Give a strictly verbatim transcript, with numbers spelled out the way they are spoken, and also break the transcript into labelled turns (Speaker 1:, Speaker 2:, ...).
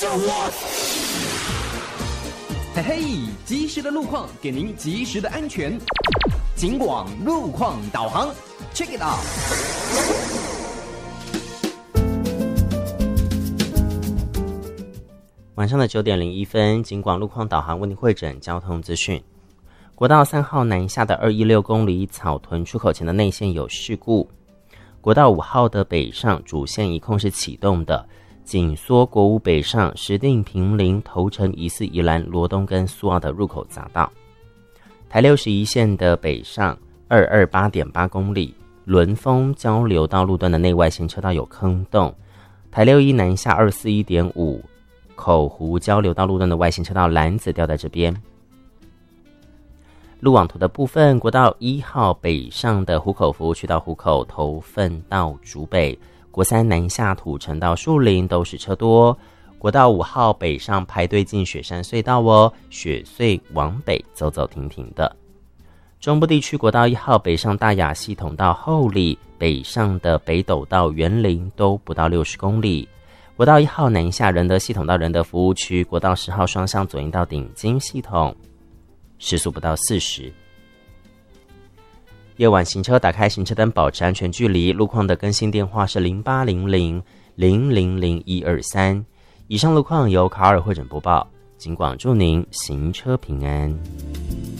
Speaker 1: 嘿嘿，及时的路况给您及时的安全。警广路况导航 ，check it out。
Speaker 2: 晚上的九点零一分，警广路况导航为您汇整交通资讯。国道三号南下的二一六公里草屯出口前的内线有事故。国道五号的北上主线一控是启动的，紧缩国五北上石碇坪林头城疑似宜兰罗东跟苏澳的入口匝道。台六十一线的北上二二八点八公里伦丰交流道路段的内外线车道有坑洞。台六一南下二四一点五口湖交流道路段的外线车道篮子掉在这边。路网图的部分，国道一号北上的湖口服务区到湖口头份到竹北，国三南下土城到树林都是车多。国道五号北上排队进雪山隧道哦，雪隧往北走走停停的。中部地区国道一号北上大雅系统到后里，北上的北斗到园林都不到六十公里。国道一号南下仁德系统到仁德服务区，国道十号双向左营到顶金系统时速不到四十。夜晚行车打开行车灯，保持安全距离。路况的更新电话是零八零零零零零一二三。以上路况由卡尔会诊播报，警广祝您行车平安。